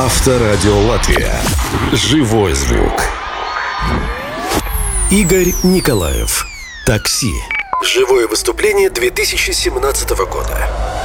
Авторадио Латвия. Живой звук. Игорь Николаев. Такси. Живое выступление 2017 года.